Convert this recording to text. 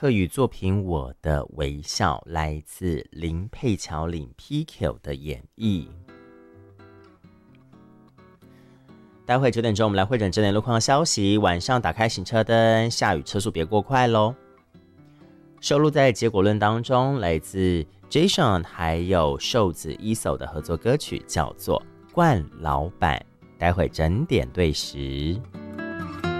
客语作品《我的微笑》来自林佩乔领 PQ 的演绎。待会9点钟我们来汇整整点路况消息，晚上打开行车灯，下雨车速别过快咯。收录在结果论当中，来自 Jason 还有瘦子 ESO 的合作歌曲叫做《冠老板》，待会整点对时。